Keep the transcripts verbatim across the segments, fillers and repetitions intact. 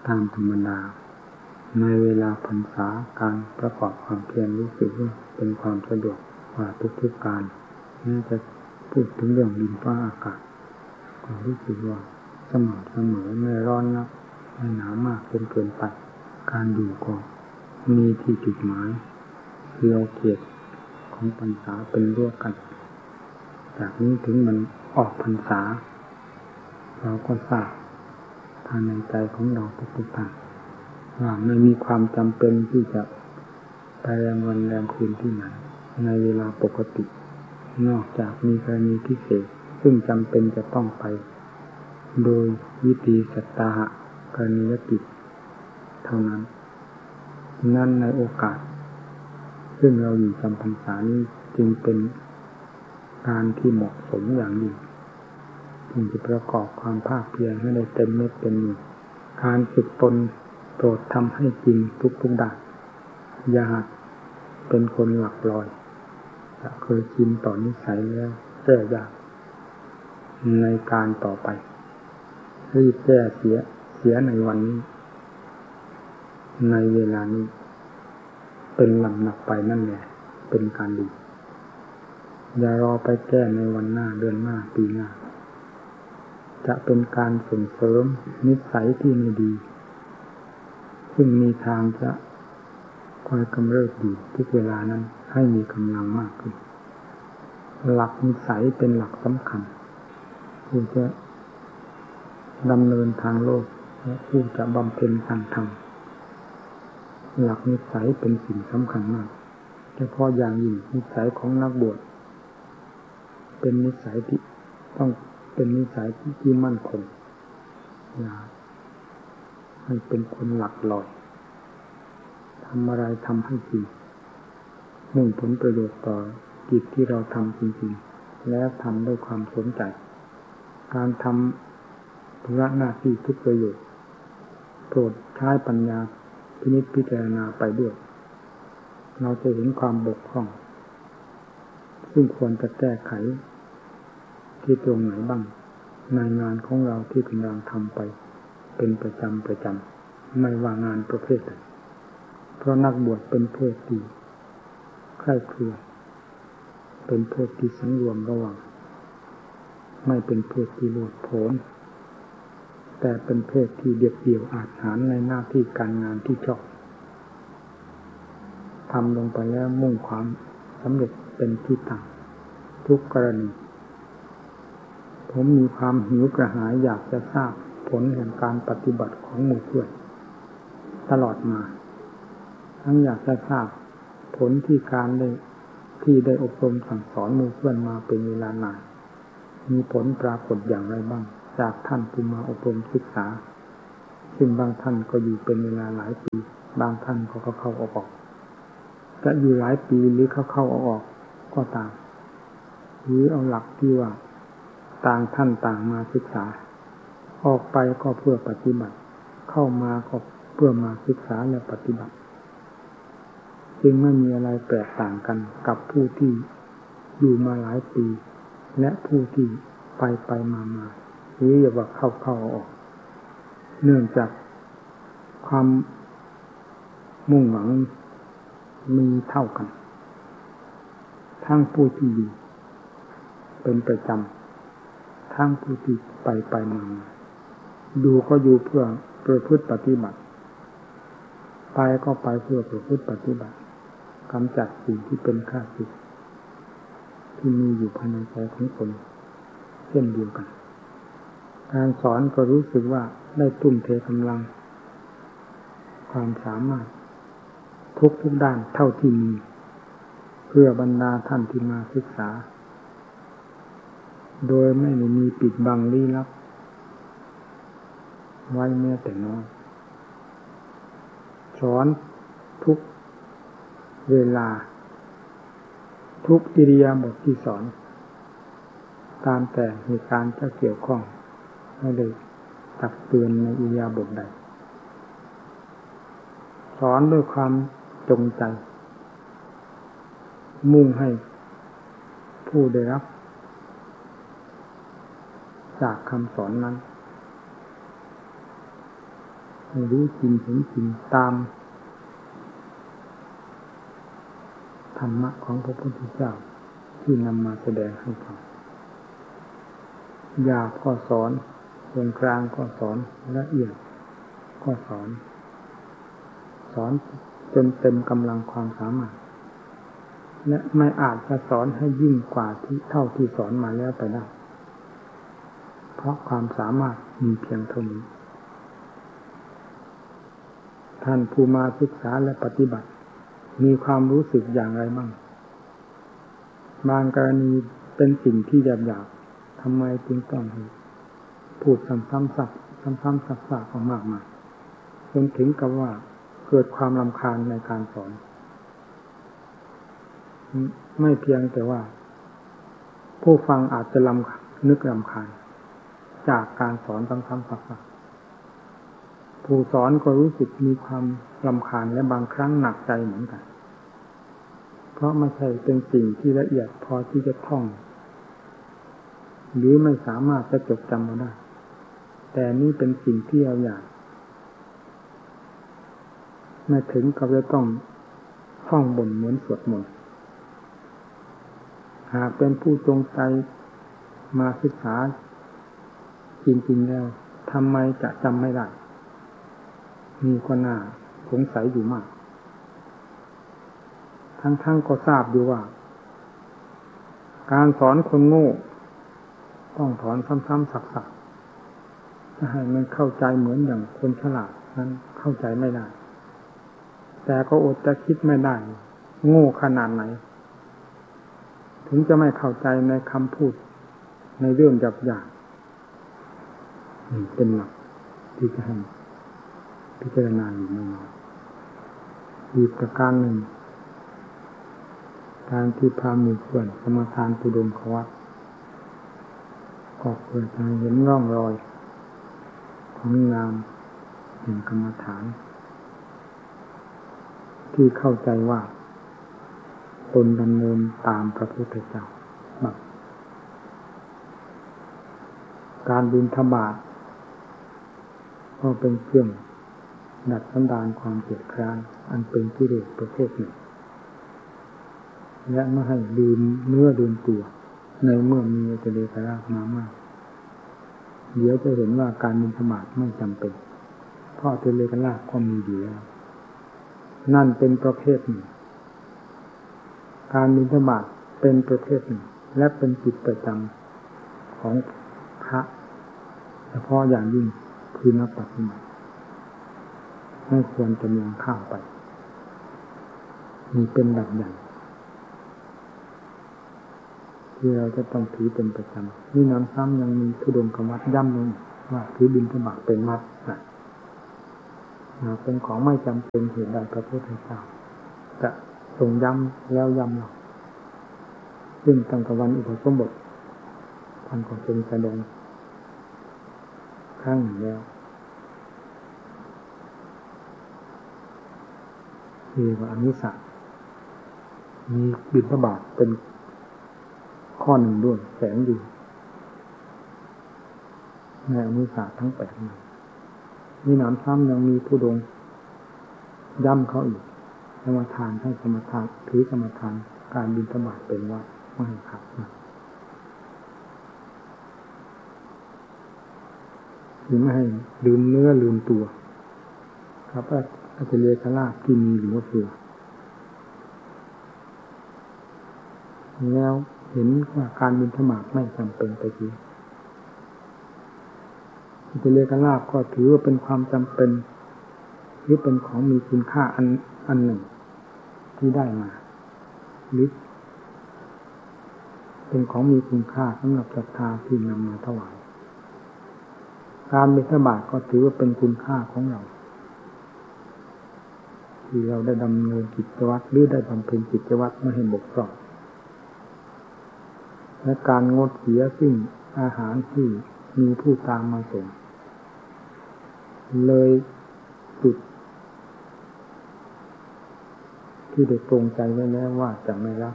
ามธรรมดาในเวลาพรรษาการประกอบความเพียรรู้สึกว่าเป็นความสะดวกกว่าทุกๆการนี่จะพูดถึงเรื่องดินฟ้าอากาศก็รู้สึกว่าสม่ำเสมอไม่ร้อนนักไม่หนาวมากจนเกินไปการอยู่ก็มีที่จุดหมายคือเอาเกียรติของพรรษาเป็นร่วมกันจากนี้ถึงมันออกพรรษาเราก็ทราบภายในใจของเราทุกๆท่านว่าไม่มีความจำเป็นที่จะไปแรมวันแรมคืนที่ไหนในเวลาปกตินอกจากมีกรณีพิเศษซึ่งจำเป็นจะต้องไปโดยวิธีสัตตาหะกรณียกิจเท่านั้นนั่นในโอกาสซึ่งเราอยู่จำพรรษานี้จึงเป็นการที่เหมาะสมอย่างยิ่งจึงจะประกอบความภาคเพียรให้ได้เต็มเม็ดเต็มหน่วยการฝึกตนโปรดทำให้จริงทุกๆด้านอย่าเป็นคนหลักลอยจะเคยชินต่อนิสัยแล้วแก้ยากในการต่อไปรีบแก้เสียเสียในวันนี้ในเวลานี้เป็นลำหนักไปนั่นแหละเป็นการดีอย่ารอไปแก้ในวันหน้าเดือนหน้าปีหน้าจะเป็นการส่งเสริมนิสัยที่ไม่ดีซึ่งมีทางจะคอยกำเริบอยู่ทุกเวลานั้นให้มีกำลังมากขึ้นหลักนิสัยเป็นหลักสำคัญผู้จะดำเนินทางโลกและผู้จะบำเพ็ญทางธรรมหลักนิสัยเป็นสิ่งสำคัญมากเฉพาะอย่างยิ่งนิสัยของนักบวชเป็นนิสัยที่ต้องเป็นนิสัยที่มั่นคงอย่าให้เป็นคนหลักลอยทำอะไรทำให้จริงมุ่งผลประโยชน์ต่อกิจที่เราทำจริงๆและทำด้วยความสนใจการทำธุระหน้าที่ทุกประโยชน์โปรดใช้ปัญญาพินิจพิจารณาไปด้วยเราจะเห็นความบกพร่องซึ่งควรจะแก้ไขที่ตรงไหนบ้างในงานของเราที่กำลังทำไปเป็นประจำประจำไม่ว่างานประเภทใดเพราะนักบวชเป็นเพศที่ใคร่ครวญเป็นเพศที่สังรวมระวังไม่เป็นเพศที่โลดโผนแต่เป็นเพศที่เด็ดเดี่ยวอาจหาญในหน้าที่การงานที่ชอบทำลงไปแล้วมุ่งความสำเร็จเป็นที่ตั้งทุกกรณีผมมีความหิวกระหายอยากจะทราบผลแห่งการปฏิบัติของหมู่เพื่อนตลอดมาทั้งอยากจะทราบผลที่การได้ที่ได้อบรมสั่งสอนหมู่เพื่อนมาเป็นเวลานานมีผลปรากฏอย่างไรบ้างจากท่านผู้มาอบรมศึกษาซึ่งบางท่านก็อยู่เป็นเวลาหลายปีบางท่านก็เข้าๆออกๆจะอยู่หลายปีหรือเข้าๆออกๆก็ตามหรือเอาหลักที่ว่าต่างท่านต่างมาศึกษาออกไปก็เพื่อปฏิบัติเข้ามาก็เพื่อมาศึกษาและปฏิบัติจึงไม่มีอะไรแตกต่างกันกับผู้ที่อยู่มาหลายปีและผู้ที่ไปไปมามาหรืออย่าว่าเข้าเข้าออกเนื่องจากความมุ่งหวังมีเท่ากันทั้งผู้ที่อยู่เป็นประจำทั้งผู้ที่ไปไปมามาดูก็อยู่เพื่อประพฤติปฏิบัติไปก็ไปเพื่อประพฤติปฏิบัติกำจัดสิ่งที่เป็นข้าศึกที่มีอยู่ภายในใจของตนเช่นเดียวกันการสอนก็รู้สึกว่าได้ทุ่มเทกำลังความสามารถทุกทุกด้านเท่าที่มีเพื่อบรรดาท่านที่มาศึกษาโดยไม่มีปิดบังลี้ลับไว้แม้แต่น้อยสอนทุกเวลาทุกอิริยาบถที่สอนตามแต่เหตุการณ์จะเกี่ยวข้องไม่ได้ตักเตือนในอิริยาบถใดสอนด้วยความจงใจมุ่งให้ผู้ได้รับจากคำสอนนั้นให้รู้จริงเห็นจริงตามธรรมะของพระพุทธเจ้าที่นำมาแสดงให้ฟังหยาบก็สอนตรงกลางก็สอนละเอียดก็สอนสอนจนเต็มกำลังความสามารถและไม่อาจจะสอนให้ยิ่งกว่าที่เท่าที่สอนมาแล้วไปได้เพราะความสามารถมีเพียงเท่านี้ท่านผู้มาศึกษาและปฏิบัติมีความรู้สึกอย่างไรบ้างบางกรณีเป็นสิ่งที่หยาบๆทำไมจึงต้องพูดซ้ำๆซักซ้ำๆซักๆออกมากมายจนถึงกับว่าเกิดความรำคาญในการสอนไม่เพียงแต่ว่าผู้ฟังอาจจะลำนึกรำคาญจากการสอนซ้ำๆซักๆผู้สอนก็รู้สึกมีความรำคาญและบางครั้งหนักใจเหมือนกันเพราะไม่ใช่เป็นสิ่งที่ละเอียดพอที่จะท่องหรือไม่สามารถจะจดจำมาได้แต่นี่เป็นสิ่งที่เอาอย่างไม่ถึงกับจะต้องท่องบนเหมือนสวดมนต์หากเป็นผู้จงใจมาศึกษาจริงๆแล้วทำไมจะจำไม่ได้มีก็น่าสงสัยอยู่มากทั้งๆก็ทราบอยู่ว่าการสอนคนโง่ต้องถอนซ้ำๆซักๆจะให้มันเข้าใจเหมือนอย่างคนฉลาดนั้นเข้าใจไม่ได้แต่ก็อดจะคิดไม่ได้โง่ขนาดไหนถึงจะไม่เข้าใจในคำพูดในเรื่องหยาบๆนี่เป็นหลักที่จะให้พิจารณาอยู่ไม่น้อยอีกประการหนึ่งการที่พาหมู่เพื่อนสมาทานตุดมขวัตก็เพื่อจะเห็นร่องรอยของงามแห่งกรรมฐานที่เข้าใจว่าตนดำเนินตามพระพุทธเจ้าบ้างการบิณฑบาตก็เป็นเครื่องดัดสันดานความเกลียดคร้านอันเป็นกิเลสประเภทหนึ่งและไม่ให้ลืมเนื้อลืมตัวในเมื่อมีอุตเดกราชมามากเดี๋ยวจะเห็นว่าการบิณฑบาตไม่จำเป็นเพราะอุตเดกราชก็มีอยู่แล้วนั่นเป็นประเภทหนึ่งการบิณฑบาตเป็นประเภทหนึ่งและเป็นจิตประจำของพระเฉพาะอย่างยิ่งคือนักปฏิบัติไม่ควรจะมองข้ามไปมีเป็นหลักใหญ่ที่เราจะต้องถือเป็นประจำนี่น้ำซ้ำยังมีธุดงควัตย่ำลงว่าถือบิณฑบาตเป็นมัดนะเป็นของไม่จำเป็นเหตุใดพระพุทธเจ้าจะทรงย้ำแล้วย้ำเราซึ่งตั้งแต่วันอุปสมบทท่านก็ทรงแสดงครั้งหนึ่งแล้วที่ว่าอนิสสะมีบิณฑบาตเป็นข้อหนึ่งด้วยแฝงอยู่ในอนิสสะทั้งแปดนั้นมีหนามซ้ำยังมีธุดงค์ย่ำเขาอีกสมทานให้สมทานถือสมทานการบิณฑบาตเป็นว่าไม่ให้ขัดหรือไม่ให้ลืมเนื้อลืมตัวครับว่าอัจฉริยะลาภที่มีอยู่ก็คือแล้วเห็นว่าการบิณฑบาตไม่จำเป็นไปทีอัจฉริยะลาภก็ถือว่าเป็นความจำเป็นหรือเป็นของมีคุณค่าอันอันหนึ่งที่ได้มาหรือเป็นของมีคุณค่าสำหรับศรัทธาที่นำมาถวายการบิณฑบาตก็ถือว่าเป็นคุณค่าของเราที่เราได้ดำเนินกิจวัตรหรือได้บำเพ็ญกิจวัตรไม่ให้บกพร่องและการงดเสียซึ่งอาหารที่มีผู้ตามมาส่งเลยจุดที่ได้ตรงใจไว้แล้วว่าจะไม่รับ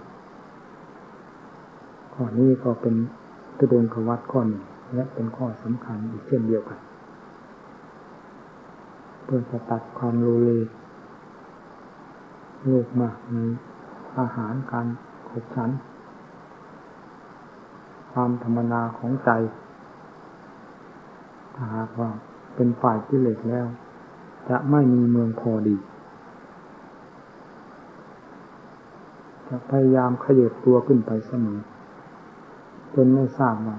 ข้อนี้ก็เป็นธุดงควัตรข้อหนึ่งและเป็นข้อสำคัญอีกเช่นเดียวกันเพื่อจะตัดความโลเลโลภมากในอาหารการขบฉันความธรรมดาของใจถ้าหากว่าเป็นฝ่ายกิเลสแล้วจะไม่มีเมืองพอดีจะพยายามขยับตัวขึ้นไปเสมอจนไม่ทราบว่า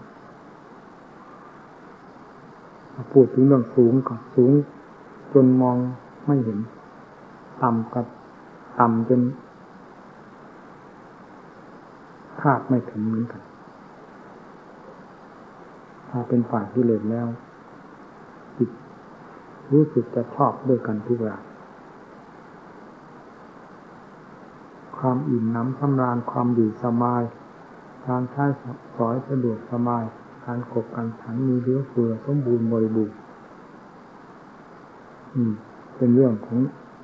พูดถึงเรื่องสูงก็สูงจนมองไม่เห็นต่ำกับต่ำจนคาดไม่ถึงเหมือนกันถ้าเป็นฝ่ายกิเลสแล้วจิตรู้สึกจะชอบด้วยกันทุกอย่างความอิ่มหนำสำราญความอยู่สบายการใช้สอยสะดวกสบายการขบการฉันมีเหลือเฟือสมบูรณ์บริบูรณ์อืมเป็นเรื่องของ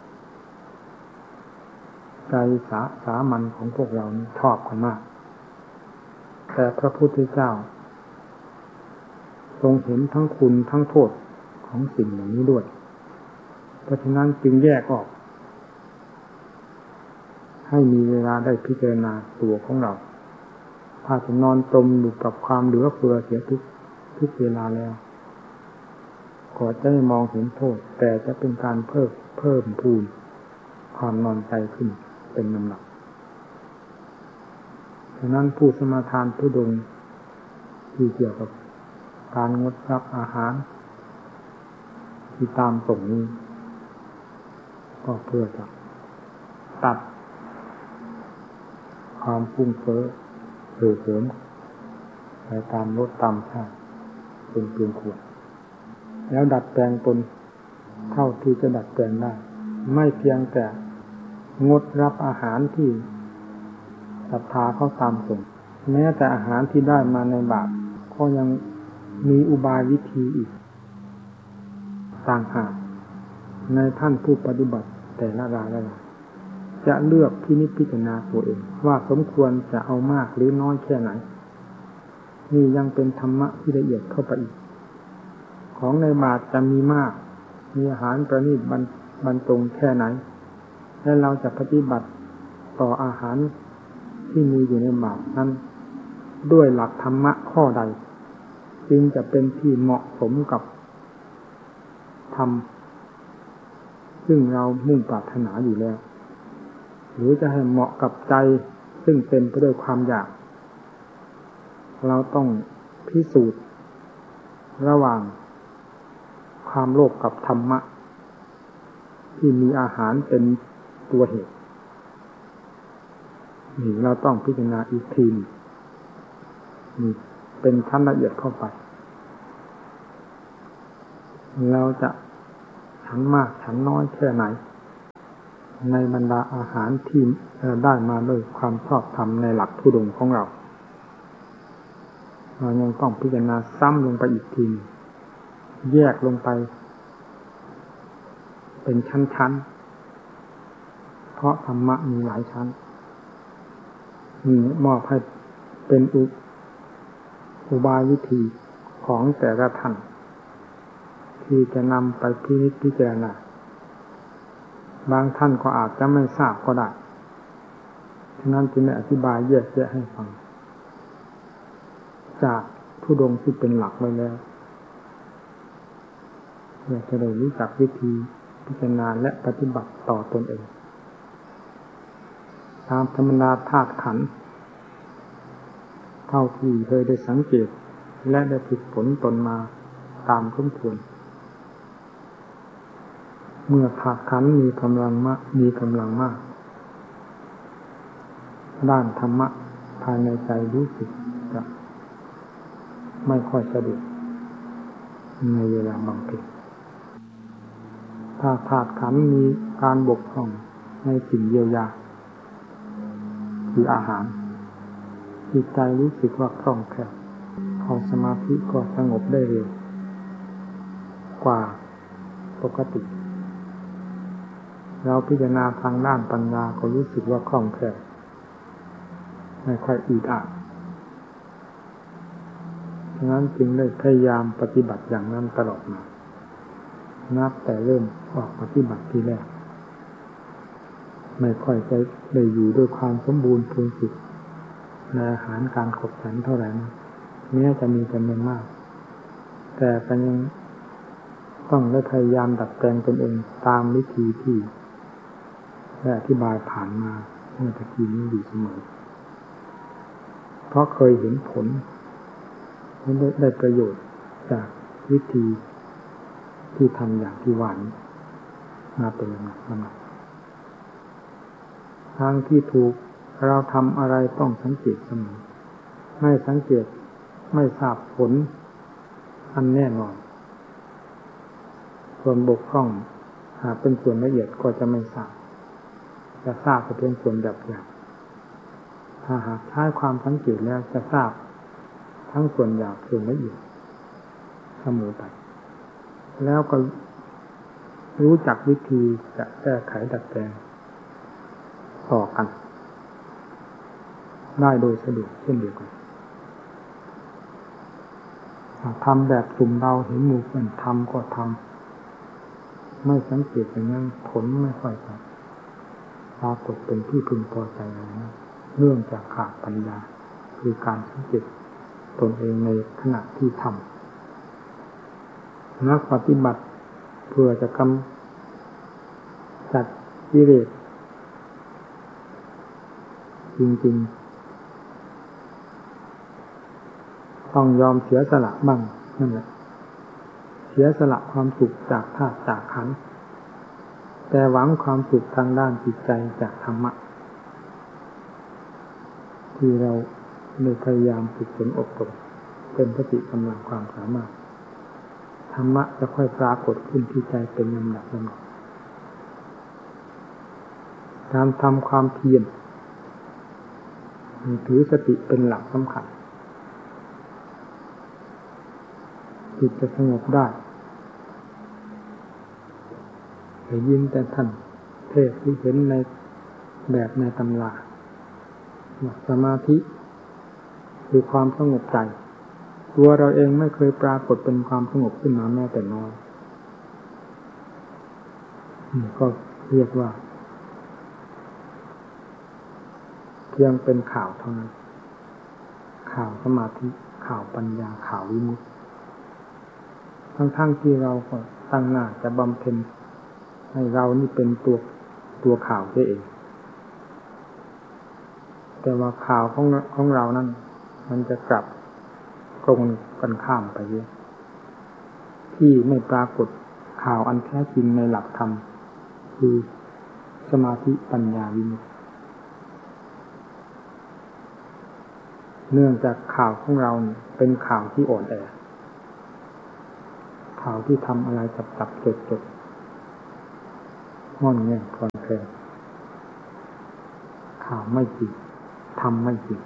ใจสาสามัญของพวกเรานี่ชอบกันมากแต่พระพุทธเจ้าทรงเห็นทั้งคุณทั้งโทษของสิ่งเหล่านี้ด้วยเพราะฉะนั้นจึงแยกออกให้มีเวลาได้พิจารณาตัวของเราถ้าจะนอนจมอยู่กับความเหลือเฟือเสียทุกทุกเวลาแล้วก็จะไม่มองเห็นโทษแต่จะเป็นการเพิ่มเพิ่มพูนความนอนใจขึ้นเป็นลำดับฉะนั้นผู้สมาทานธุดงค์ที่เกี่ยวกับการงดรับอาหารที่ตามส่งนี้ก็เพื่อจะตัดความฟุ้งเฟ้อเห่อเหิมไปตามรสตามชาติเป็นเพียงควรแล้วดัดแปลงตนเท่าที่จะดัดแปลงได้ไม่เพียงแต่งดรับอาหารที่ศรัทธาเขาตามส่งแม้แต่อาหารที่ได้มาในบาตรก็ยังมีอุบายวิธีอีกต่างหากในท่านผู้ปฏิบัติแต่ละรายละรายจะเลือกพินิจพิจารณาตัวเองว่าสมควรจะเอามากหรือน้อยแค่ไหนนี่ยังเป็นธรรมะที่ละเอียดเข้าไปอีกของในบาตรจะมีมากมีอาหารประณีตบรรบรรจงแค่ไหนและเราจะปฏิบัติต่ออาหารที่มีอยู่ในบาตรนั้นด้วยหลักธรรมะข้อใดจึงจะเป็นที่เหมาะสมกับธรรมซึ่งเรามุ่งปรารถนาอยู่แล้วหรือจะให้เหมาะกับใจซึ่งเต็มไปด้วยความอยากเราต้องพิสูจน์ระหว่างความโลภกับธรรมะที่มีอาหารเป็นตัวเหตุนี่เราต้องพิจารณาอีกทีนี่เป็นชั้นละเอียดเข้าไปเราจะฉันมากฉันน้อยแค่ไหนในบรรดาอาหารที่ได้มาด้วยความชอบธรรมในหลักธุดงค์ของเราเรายังต้องพิจารณาซ้ำลงไปอีกทีแยกลงไปเป็นชั้นๆเพราะธรรมะมีหลายชั้นมีมอบให้เป็นอุอุบายวิธีของแต่ละท่านที่จะนำไปพินิจพิจารณาบางท่านก็อาจจะไม่ทราบก็ได้ฉะนั้นจึงได้อธิบายแยกแยะให้ฟังจากธุดงค์ที่เป็นหลักไว้แล้วเพื่อจะได้รู้จักวิธีพิจารณาและปฏิบัติต่อตนเองตามธรรมดาธาตุขันธ์เท่าที่เคยได้สังเกตและได้ฝึกฝนตนมาตามสมควรเมื่อธาตุขันธ์มีกำลังมากมีกำลังมากด้านธรรมะภายในใจรู้สึกจะไม่ค่อยสะดวกในเวลาบำเพ็ญถ้าธาตุขันธ์มีการบกพร่องในสิ่งเยียวยาคืออาหารจิตใจรู้สึกว่าคล่องแคล่วเข้าสมาธิก็สงบได้เร็วกว่าปกติเราพิจารณาทางด้านปัญญาก็รู้สึกว่าคล่องแคล่วไม่ค่อยอึดอัดฉะนั้นจึงได้พยายามปฏิบัติอย่างนั้นตลอดมานับแต่เริ่มออกปฏิบัติทีแรกไม่ค่อยจะได้อยู่ด้วยความสมบูรณ์พูนสุดในอาหารการขบฉันเท่าไหร่นะแม้จะมีจำนวนมากแต่ก็ยังต้องได้พยายามดัดแปลงตนเองตามวิธีที่ได้อธิบายผ่านมาเมื่อตะกี้นี้อยู่เสมอเพราะเคยเห็นผลได้ได้ประโยชน์จากวิธีที่ทำอย่างที่หวานมาเป็นลำดับลำดับทางที่ถูกเราทำอะไรต้องสังเกตเสมอไม่สังเกตไม่ทราบผลอันแน่นอนส่วนบกพร่องหากเป็นส่วนละเอียดก็จะไม่ทราบจะทราบแต่เพียงส่วนหยาบๆถ้าหากใช้ความสังเกตแล้วจะทราบทั้งส่วนหยาบส่วนละเอียดเสมอไปแล้วก็รู้จักวิธีจะแก้ไขดัดแปลงต่อกันได้โดยสะดวกเช่นเดียวกันทำแบบสุ่มเราเห็นหมู่เพื่อนทำก็ทำไม่สังเกตอย่างนั้นผลไม่ค่อยจะปรากฏเป็นที่พึงพอใจอะไรนะเนื่องจากขาดปัญญาคือการสังเกตตนเองในขณะที่ทำนักปฏิบัติเพื่อจะกำจัดกิเลสจริงๆต้องยอมเสียสละบ้างนั่นแหละเสียสละความสุขจากธาตุจากขันธ์แต่หวังความสุขทางด้านจิตใจจากธรรมะที่เราได้พยายามฝึกฝนอบรมเป็นสติกำลังความสามารถธรรมะจะค่อยปรากฏขึ้นที่ใจเป็นลำดับลำดับการทำความเพียรถือสติเป็นหลักสำคัญจิตจะสงบได้ได้ยินแต่ท่านเทศที่เห็นในแบบในตำราสมาธิคือความสงบใจตัวเราเองไม่เคยปรากฏเป็นความสงบขึ้นมาแม้แต่น้อยนี่ก็เรียกว่าเพียงเป็นข่าวเท่านั้นข่าวสมาธิข่าวปัญญาข่าววิมุตติทั้งๆที่เราก็ตั้งหน้าจะบำเพ็ญให้เรานี่เป็นตัวตัวข่าวเองแต่ว่าข่าวของของเรานั้นมันจะกลับตรงกันข้ามไปเยอะที่ไม่ปรากฏข่าวอันแท้จริงในหลักธรรมคือสมาธิปัญญาวิมุตติเนื่องจากข่าวของเราเป็นข่าวที่อ่อนแอข่าวที่ทำอะไรจับจับจดจดงอนแง่คลอนแคลนข่าวไม่จริงทำไม่จริง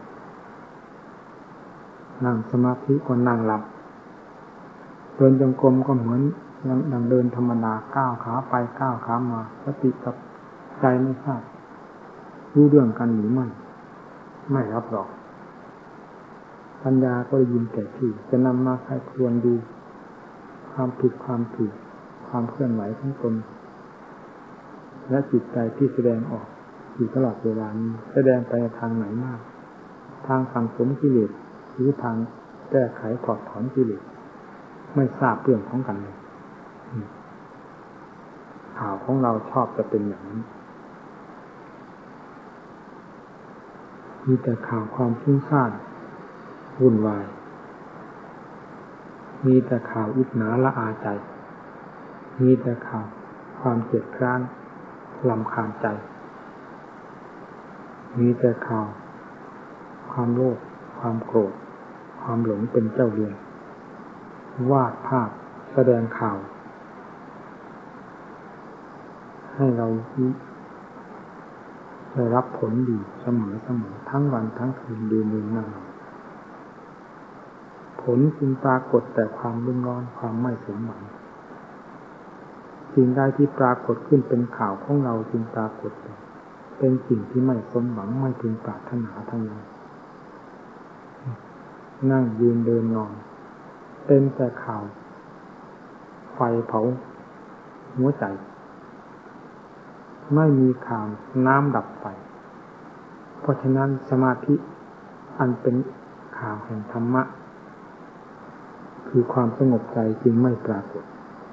นั่งสมาธิก็นั่งหลับเดินจงกรมก็เหมือนดังเดินธรรมดาก้าวขาไปก้าวขามาสติกับใจไม่ทราบรู้เรื่องกันหรือไม่ไม่รับรองปัญญาก็ได้ยินแต่ที่จะนำมาใคร่ครวญดูความผิดความถูกความเคลื่อนไหวของตนและจิตใจที่แสดงออกอยู่ตลอดเวลานี้แสดงไปในทางไหนมากทางสังสมกิเลสหรือทางแก้ไขถอดถอนกิเลสไม่ทราบเรื่องของกันเลยข่าวของเราชอบจะเป็นอย่างนั้นมีแต่ข่าวความฟุ้งซ่านวุ่นวายมีแต่ข่าวอิจฉาละอาใจมีแต่ข่าวความเจ็บคร้านรำคาญใจมีแต่ข่าวความโลภความโกรธความหลงเป็นเจ้าเรือนวาดภาพแสดงข่าวให้เราได้รับผลดีเสมอเสมอทั้งวันทั้งคืนดูมือหน้าผลจึงปรากฏแต่ความรุ่มร้อนความไม่สมหวังสิ่งใดที่ปรากฏขึ้นเป็นข่าวของเราจึงปรากฏเป็นสิ่งที่ไม่สมหวังไม่พึงปรารถนาทั้งนั้นนั่งยืนเดินนอนเป็นแต่ข่าวไฟเผาหัวใจไม่มีข่าวน้ำดับไฟเพราะฉะนั้นสมาธิอันเป็นข่าวแห่งธรรมะคือความสงบใจจึงไม่ปรากฏ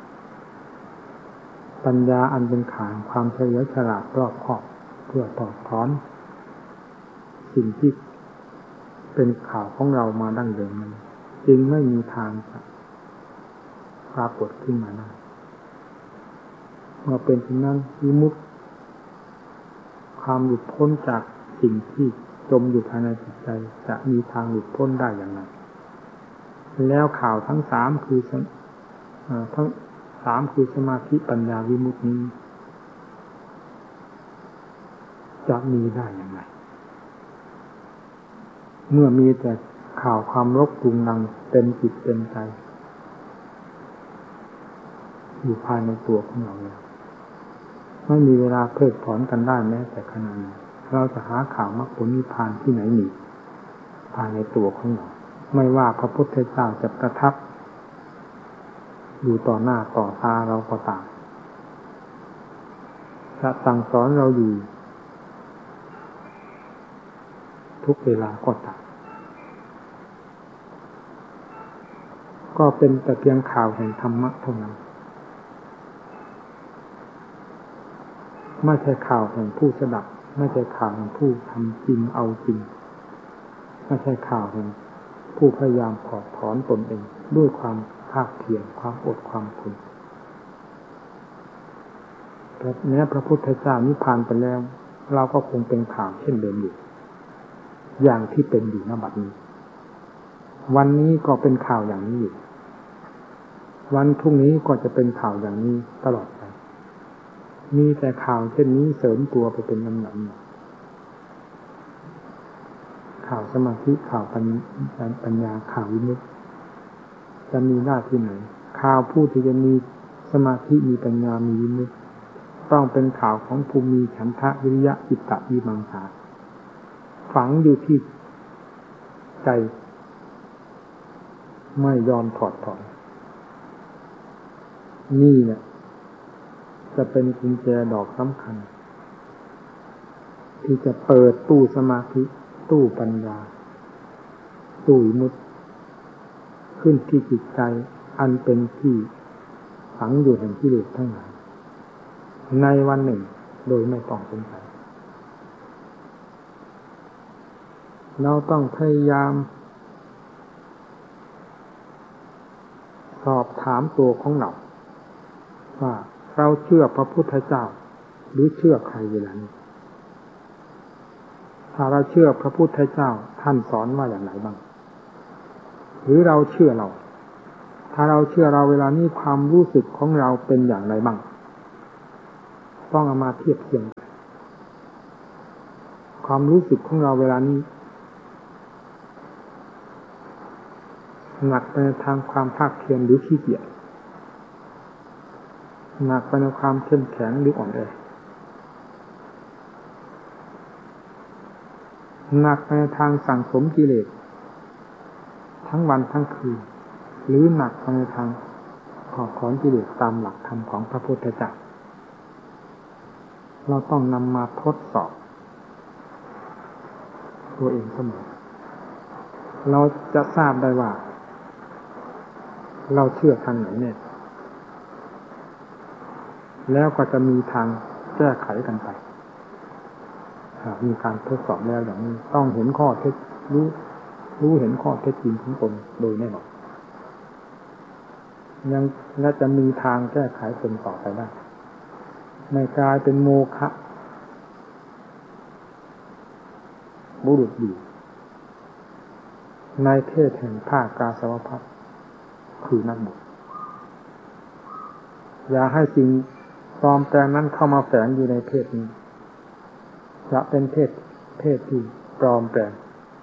ปัญญาอันเป็นข่าวความเฉลียวฉลาดรอบคอบเพื่อถอดถอนสิ่งที่เป็นข่าวของเรามาดั้งเดิมนั้นจึงไม่มีทางปรากฏขึ้นมาได้เมื่อเป็นเช่นนั้นวิมุตติความหลุดพ้นจากสิ่งที่จมอยู่ภายในจิตใจจะมีทางหลุดพ้นได้อย่างไรแล้วข่าวทั้งสามคือทั้งสามคือสมาธิปัญญาวิมุตตินี้จะมีได้อย่างไรเมื่อมีแต่ข่าวความรบกวนดังเต็มจิตเต็มใจอยู่ภายในตัวของเราแล้วไม่มีเวลาเพิกถอนกันได้แม้แต่ขณะนี้เราจะหาข่าวมรรคผลนิพพานที่ไหนมีภายในตัวของเราไม่ว่าพระพุทธเจ้าจะประทับอยู่ต่อหน้าต่อตาเราก็ตามจะสั่งสอนเราอยู่ทุกเวลาก็ตามก็เป็นแต่เพียงข่าวแห่งธรรมะเท่านั้นไม่ใช่ข่าวแห่งผู้สดับไม่ใช่ข่าวแห่งผู้ทำจริงเอาจริงไม่ใช่ข่าวแห่งผู้พยายามถอดถอนตนเองด้วยความภาคเพียรความอดความทนแต่แม้พระพุทธเจ้านิพพานไปแล้วเราก็คงเป็นข่าวเช่นเดิมอยู่อย่างที่เป็นอยู่ณบัดนี้วันนี้ก็เป็นข่าวอย่างนี้อยู่วันพรุ่งนี้ก็จะเป็นข่าวอย่างนี้ตลอดไปมีแต่ข่าวเช่นนี้เสริมตัวไปเป็นลำดับข่าวสมาธิข่าวปัญญาข่าววิมุตติจะมีหน้าที่ไหนข่าวผู้ที่จะมีสมาธิมีปัญญามีวิมุตติต้องเป็นข่าวของภูมิฉันทะวิริยะจิตตะวิมังสาฝังอยู่ที่ใจไม่ยอมถอดถอนนี่เนี่ยจะเป็นกุญแจดอกสำคัญที่จะเปิดตู้สมาธิตู้ปัญญาตู้วิมุตติขึ้นที่จิตใจอันเป็นที่ฝังอยู่แห่งกิเลสทั้งหลายในวันหนึ่งโดยไม่ต้องสงสัยเราต้องพยายามสอบถามตัวของเราว่าเราเชื่อพระพุทธเจ้าหรือเชื่อใครเวลานี้ถ้าเราเชื่อพระพุทธเจ้าท่านสอนว่าอย่างไรบ้างหรือเราเชื่อเราถ้าเราเชื่อเราเวลานี้ความรู้สึกของเราเป็นอย่างไรบ้างต้องเอามาเทียบเทียงความรู้สึกของเราเวลานี้หนักไปในทางความภาคเพียรหรือขี้เกียจหนักไปในความเข้มแข็งหรืออ่อนแอหนักไปในทางสั่งสมกิเลสทั้งวันทั้งคืนหรือหนักไปในทางถอดถอนกิเลสตามหลักธรรมของพระพุทธเจ้าเราต้องนำมาทดสอบตัวเองเสมอเราจะทราบได้ว่าเราเชื่อทางไหนเนี่ยแล้วก็จะมีทางแก้ไขกันไปมีการทดสอบแล้วอย่างนี้ต้องเห็นข้อเท็จรู้รู้เห็นข้อเท็จจริงของตนโดยแน่นอนยังและจะมีทางแก้ไขตนต่อไปได้ไม่กลายเป็นโมฆะบุรุษอยู่ในเพศแห่งภาคกาสาวพัสคือนักบวชอย่าให้สิ่งปลอมแปลงนั้นเข้ามาแฝงอยู่ในเพศนี้จะเป็นเพศเพศที่ปลอมแปลง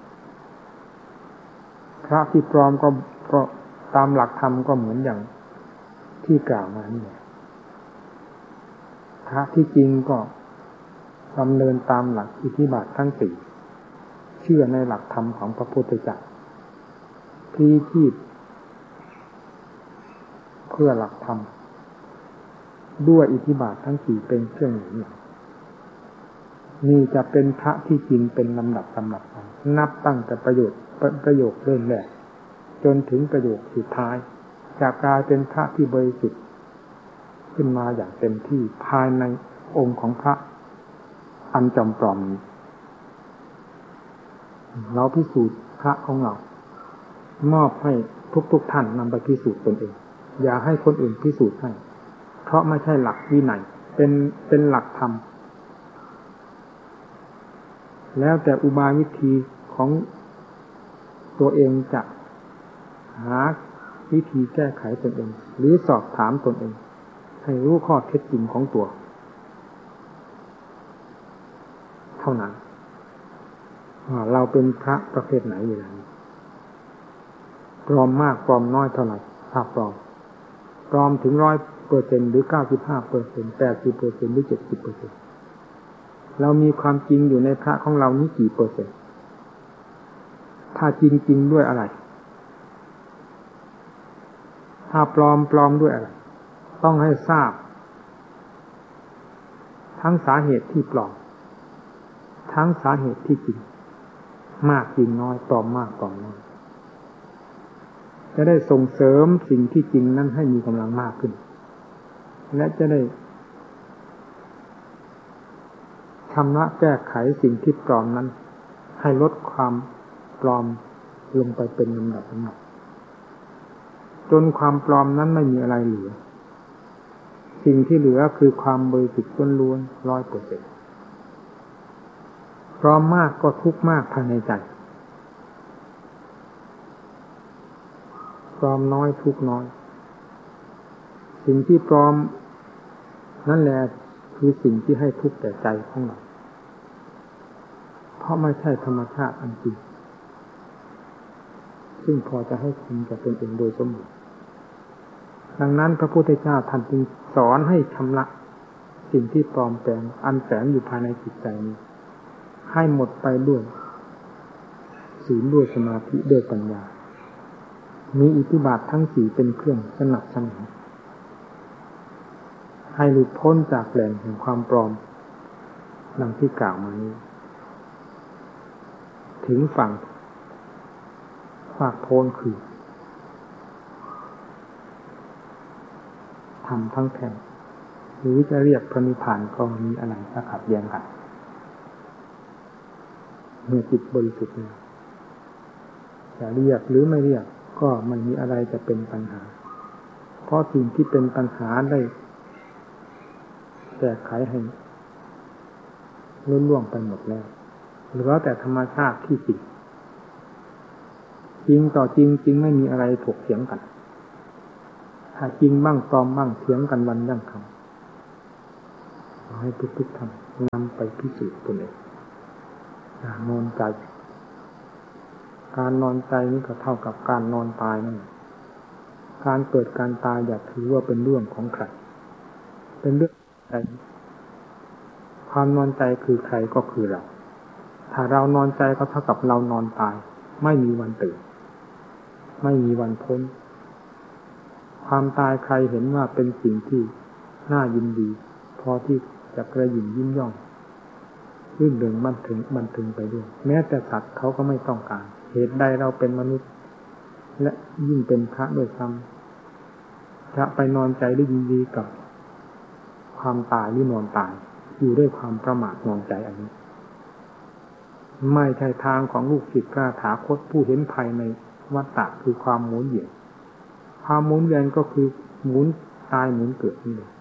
พระที่ปลอมก็ก็ตามหลักธรรมก็เหมือนอย่างที่กล่าวมานี่พระที่จริงก็ดำเนินตามหลักอิทธิบาททั้งสี่เชื่อในหลักธรรมของพระพุทธเจ้าที่ที่เพื่อหลักธรรมด้วยอิทธิบาททั้งสี่เป็นเครื่องหนุนหลังนี่จะเป็นพระที่จริงเป็นลำดับลำดับไปนับตั้งแต่ประโยชน์ประโยคเริ่มแรกจนถึงประโยคสุดท้ายจะกลายเป็นพระที่บริสุทธิ์ขึ้นมาอย่างเต็มที่ภายในองค์ของพระอันจำปลอมนี้เราพิสูจน์พระของเรามอบให้ทุกๆท่านนำไปพิสูจน์ตนเองอย่าให้คนอื่นพิสูจน์ให้เพราะไม่ใช่หลักวินัยเป็นเป็นหลักธรรมแล้วแต่อุบายวิธีของตัวเองจะหาวิธีแก้ไขตนเองหรือสอบถามตนเองให้รู้ข้อเท็จจริงของตัวเท่านั้นเราเป็นพระประเภทไหนอยู่แล้วปลอมมากปลอมน้อยเท่าไหร่ถ้าปลอมปลอมถึงร้อยเปอร์เซ็นต์หรือเก้าสิบห้าเปอร์เซ็นต์แปดสิบเปอร์เซ็นต์หรือเจ็ดสิบเปอร์เซ็นต์เรามีความจริงอยู่ในพระของเรานี้กี่เปอร์เซ็นต์ถ้าจริงจริงด้วยอะไรถ้าปลอมปลอมด้วยอะไรต้องให้ทราบทั้งสาเหตุที่ปลอมทั้งสาเหตุที่จริงมากจริงน้อยปลอมมากปลอมน้อยจะได้ส่งเสริมสิ่งที่จริงนั้นให้มีกำลังมากขึ้นและจะได้ชำระแก้ไขสิ่งที่ปลอมนั้นให้ลดความปลอมลงไปเป็นลำดับลำดับจนความปลอมนั้นไม่มีอะไรเหลือสิ่งที่เหลือคือความบริสุทธิ์ล้วนๆร้อยเปอร์เซ็นต์ปลอมมากก็ทุกข์มากภายในใจปลอมน้อยทุกข์น้อยสิ่งที่ปลอมนั่นแหละคือสิ่งที่ให้ทุกข์แก่ใจของเราเพราะไม่ใช่ธรรมชาติอันจริงซึ่งพอจะให้คุณกับตนเองโดยสมบูรณ์ดังนั้นพระพุทธเจ้าท่านจึงสอนให้ชำระสิ่งที่ปลอมแปลงอันแฝงอยู่ภายในจิตใจนี้ให้หมดไปด้วยศีลด้วยสมาธิด้วยปัญญามีอิทธิบาททั้งสี่เป็นเครื่องสนับสนุนให้หลุดพ้นจากแหล่งแห่งความปลอมดังที่กล่าวมานี้ถึงฝั่งฝากโพ้นคือทำทั้งแท่งหรือจะเรียกพระนิพพานก็มีอะไรถ้าขัดแย้งกันเมื่อจิตบริสุทธิ์แล้วจะเรียกหรือไม่เรียกก็ไม่มีอะไรจะเป็นปัญหาเพราะสิ่งที่เป็นปัญหาได้แก้ไขให้ล้นล่วงไปหมดแล้วเหลือแต่ธรรมชาติที่จริงจริงต่อจริงจริงไม่มีอะไรถกเถียงกันถ้าจริงบ้างปลอมบ้างเถียงกันวันยั่งคำขอให้ทุกๆท่านนำไปพิสูจน์ตนเองอย่านอนใจการนอนใจนี่ก็เท่ากับการนอนตายนั่นการเกิดการตายอย่าถือว่าเป็นเรื่องของใครเป็นเรื่องใจความนอนใจคือใครก็คือเราถ้าเรานอนใจก็เท่ากับเรานอนตายไม่มีวันตื่นไม่มีวันพ้นความตายใครเห็นว่าเป็นสิ่งที่น่ายินดีพอที่จะกระหยิ่มยิ้มย่องรื่นเริงบันเทิงบันเทิงไปด้วยแม้แต่สัตว์เขาก็ไม่ต้องการเหตุใดเราเป็นมนุษย์และยิ่งเป็นพระด้วยซ้ำจะไปนอนใจได้ยินดีกับความตายหรือนอนตายอยู่ด้วยความประมาทนอนใจอันนี้ไม่ใช่ทางของลูกศิษย์พระถาคตผู้เห็นภัยในวัฏฏะคือความหมุนเวียนความหมุนเวียนก็คือหมุนตายหมุนเกิดนี่เลย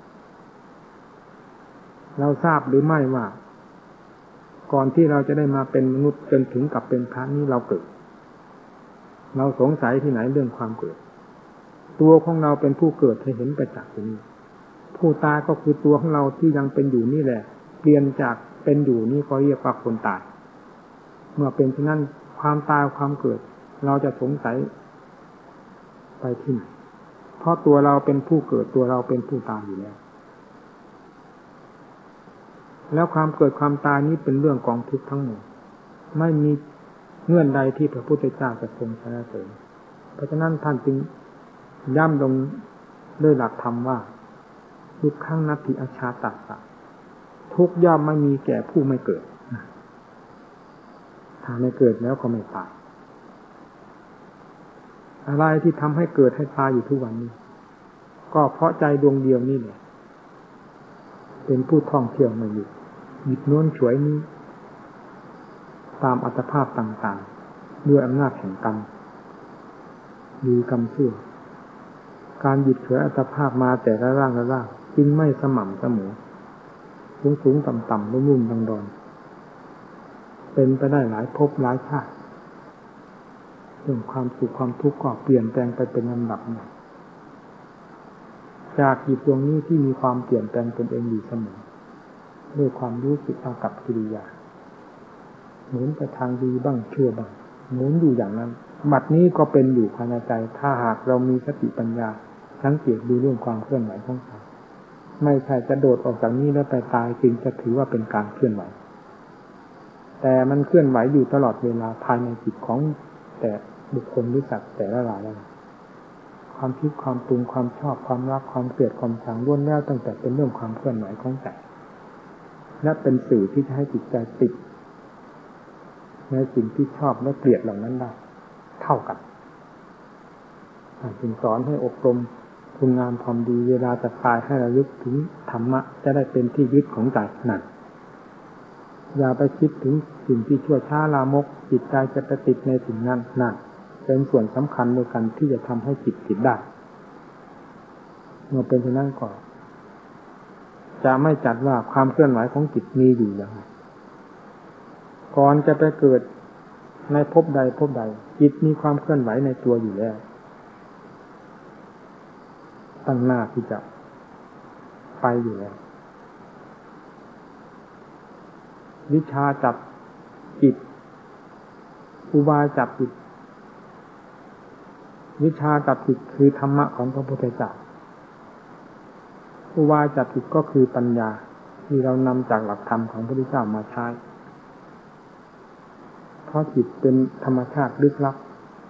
เราทราบหรือไม่ว่าก่อนที่เราจะได้มาเป็นมนุษย์จนถึงกับเป็นพระนี้เราเกิดเราสงสัยที่ไหนเรื่องความเกิดตัวของเราเป็นผู้เกิดให้เห็นประจักษ์ที่นี่ผู้ตายก็คือตัวของเราที่ยังเป็นอยู่นี่แหละเปลี่ยนจากเป็นอยู่นี่ก็เรียกว่าคนตายเมื่อเป็นเช่นนั้นความตายความเกิดเราจะสงสัยไปที่ไหนเพราะตัวเราเป็นผู้เกิดตัวเราเป็นผู้ตายอยู่แล้วแล้วความเกิดความตายนี้เป็นเรื่องกองทุกข์ทั้งหมดไม่มีเงื่อนใดที่พระพุทธเจ้าจะทรงสรรเสริญเพราะฉะนั้นท่านจึงย้ำลงด้วยหลักธรรมว่าทุกขังนัตถิอชาตัสสะทุกย่อมไม่มีแก่ผู้ไม่เกิดถ้าไม่เกิดแล้วก็ไม่ตายอะไรที่ทำให้เกิดให้ตายอยู่ทุกวันนี้ก็เพราะใจดวงเดียวนี่แหละเป็นผู้ท่องเที่ยวมาอยู่หยิบโน้นฉวยนี้ตามอัตภาพต่างๆด้วยอำนาจแห่งกรรมดีกรรมชั่วการหยิบฉวยอัตภาพมาแต่ละร่างละร่างจึงไม่สม่ำเสมอสูงสูงต่ำต่ำรุ่มรุ่มดังดอนเป็นไปได้หลายภพหลายชาติเรื่องความสุขความทุกข์ก็เปลี่ยนแปลงไปเป็นลำดับจากจิตดวงนี้ที่มีความเปลี่ยนแปลงตนเองอยู่เสมอด้วยความรู้สึกเอากับกิริยาหมุนไปทางดีบ้างชั่วบ้างหมุนอยู่อย่างนั้นบัดนี้ก็เป็นอยู่ภายในใจถ้าหากเรามีสติปัญญาสังเกตดูเรื่องความเคลื่อนไหวของใจไม่ใช่จะโดดออกจากนี้แล้วไปตายจึงจะถือว่าเป็นการเคลื่อนไหวแต่มันเคลื่อนไหวอยู่ตลอดเวลาภายในจิตของแต่บุคคลหรือสัตว์แต่ละรายละความคิดความปรุงความชอบความรักความเกลียดความชังล้วนแล้วตั้งแต่เป็นเรื่องความเคลื่อนไหวของใจและเป็นสื่อที่จะให้จิตใจติดในสิ่งที่ชอบและเกลียดเหล่านั้นได้เท่ากันจึงสอนให้อบรมคุณงามความดีเวลาจะตายให้ระลึกถึงธรรมะจะได้เป็นที่ยึดของใจนั่นอย่าไปคิดถึงสิ่งที่ชั่วช้าลามกจิตใจจะไปติดในสิ่งนั้นนั่นเป็นส่วนสำคัญในการที่จะทำให้จิตติดได้เมื่อเป็นเช่นนั้นก็จะไม่จัดว่าความเคลื่อนไหวของจิตมีอยู่อย่างไรก่อนจะไปเกิดในภพใดภพใดจิตมีความเคลื่อนไหวในตัวอยู่แล้วตั้งหน้าที่จะไปอยู่แล้ววิชาจับจิตอุบายจับจิตวิชาจับจิตคือธรรมะของพระพุทธเจ้าอุบายจับจิตก็คือปัญญาที่เรานำจากหลักธรรมของพระพุทธเจ้ามาใช้เพราะจิตเป็นธรรมชาติลึกลับ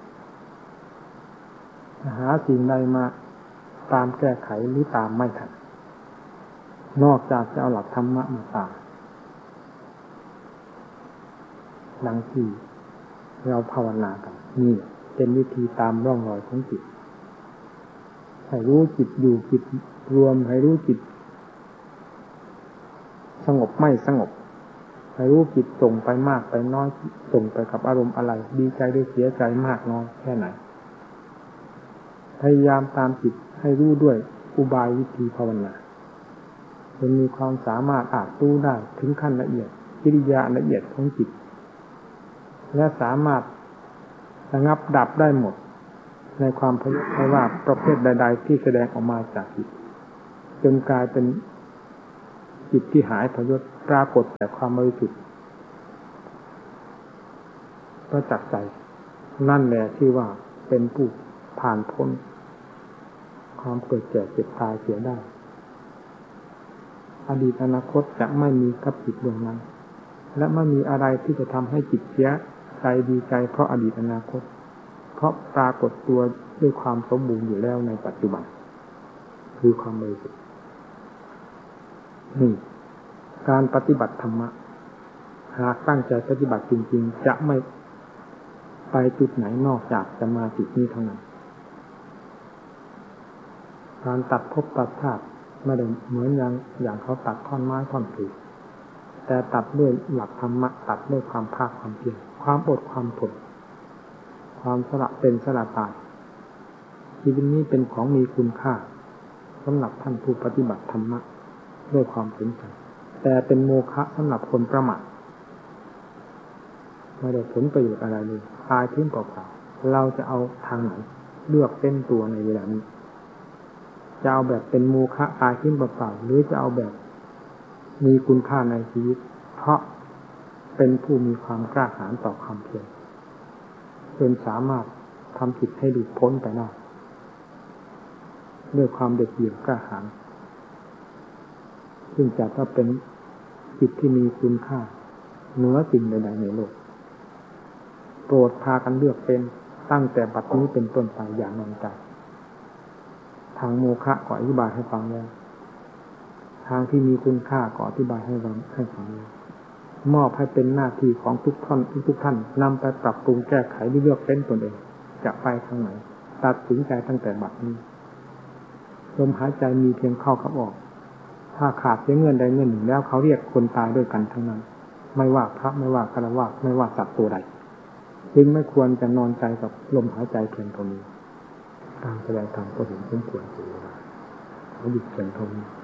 หาสิ่งใดมาตามแก้ไขหรือตามไม่ทันนอกจากจะเอาหลักธรรมะมาตามดังที่เราภาวนากันนี่เป็นวิธีตามร่องรอยของจิตให้รู้จิตอยู่จิตรวมให้รู้จิตสงบไม่สงบให้รู้จิตส่งไปมากไปน้อยส่งไปกับอารมณ์อะไรดีใจหรือเสียใจมากน้อยแค่ไหนพยายามตามจิตให้รู้ด้วยอุบายวิธีภาวนาจนมีความสามารถอาจรู้ได้ถึงขั้นละเอียดกิริยาละเอียดของจิตและสามารถระงับดับได้หมดในความไม่ว่าประเภทใดๆที่แสดงออกมาจากจิตจนกลายเป็นจิตที่หายพยศปรากฏแต่ความบริสุทธิ์ประจักษ์ใจนั่นแหละที่ว่าเป็นผู้ผ่านพ้นความเกิดแก่เจ็บตายเสียได้อดีตอนาคตจะไม่มีกับจิตดวงนั้นและไม่มีอะไรที่จะทำให้จิตเสียใจดีใจเพราะอดีตอนาคตเพราะปรากฏตัวด้วยความสมบูรณ์อยู่แล้วในปัจจุบันคือความบริสุทธิ์นี่การปฏิบัติธรรมะหากตั้งใจปฏิบัติจริงๆจะไม่ไปจุดไหนนอกจากจะมาจุดนี้เท่านั้นการตัดภพตัดชาติไม่ได้เหมือนอย่างอย่างเขาตัดท่อนไม้ท่อนผืนแต่ตัดด้วยหลักธรรมะตัดด้วยความภาคความเพียรความอดความทนความสละเป็นสละตายชีวิตนี้เป็นของมีคุณค่าสำหรับท่านผู้ปฏิบัติธรรมะด้วยความสนใจแต่เป็นโมฆะสำหรับคนประมาทไม่ได้ผลประโยชน์อะไรเลยตายทิ้งเปล่าๆเราจะเอาทางไหนเลือกเป็นตัวในเวลานี้จะเอาแบบเป็นโมฆะตายทิ้งเปล่าๆหรือจะเอาแบบมีคุณค่าในชีวิตเพราะเป็นผู้มีความกล้าหาญต่อความเพียรจนสามารถทำจิตให้หลุดพ้นไปได้ด้วยความเด็ดเดี่ยวกล้าหาญซึ่งจัดว่าเป็นจิตที่มีคุณค่าเหนือสิ่งใดๆในโลกโปรดพากันเลือกเป็นตั้งแต่บัดนี้เป็นต้นไปอย่างนอนใจทางโมฆะก็อธิบายให้ฟังแล้วทางที่มีคุณค่าก็อธิบายให้เราให้ฟังมอบให้เป็นหน้าที่ของทุกท่านทุกท่านนำไปปรับปรุงแก้ไขเลือกเป็นตนเองจะไปทางไหนตัดสินใจตั้งแต่บัดนี้ลมหายใจมีเพียงเข้ากับออกถ้าขาดเสียเงินใดเงินหนึ่งแล้วเขาเรียกคนตายด้วยกันทั้งนั้นไม่ว่าพระไม่ว่าฆราวาสไม่ว่าสัตว์ตัวใดจึงไม่ควรจะนอนใจกับลมหายใจเพียงเท่านี้ตามแสดงธรรมก็เห็นสมควรเสียเวลาเขาหยุดเพียงเท่านี้